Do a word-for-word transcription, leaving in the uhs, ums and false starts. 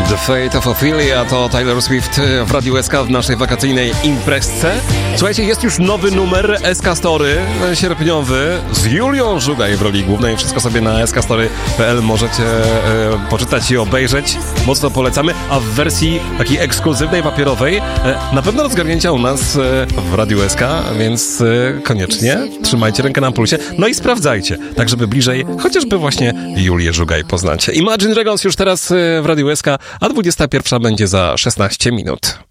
The Fate of Ophelia to Taylor Swift w Radiu S K w naszej wakacyjnej imprezce. Słuchajcie, jest już nowy numer S K Story sierpniowy z Julią Żugaj w roli głównej. Wszystko sobie na s k story kropka p l możecie e, poczytać i obejrzeć. Mocno polecamy, a w wersji takiej ekskluzywnej, papierowej e, na pewno do zgarnięcia u nas e, w Radiu S K, więc e, koniecznie trzymajcie rękę na pulsie. No i sprawdzajcie, tak żeby bliżej chociażby właśnie Julię Żugaj poznacie. Imagine Dragons już teraz e, w Radiu S K, a dwudziesta pierwsza będzie za szesnaście minut.